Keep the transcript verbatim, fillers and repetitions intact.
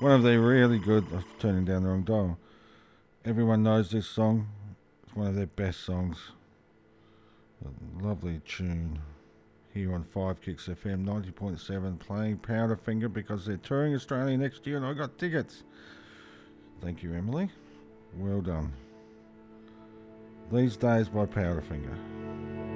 One of their really good. I'm turning down the wrong dial. Everyone knows this song. It's one of their best songs. A lovely tune. Here on Five Kicks F M ninety point seven, playing Powderfinger because they're touring Australia next year and I got tickets. Thank you, Emily. Well done. These Days by Powderfinger.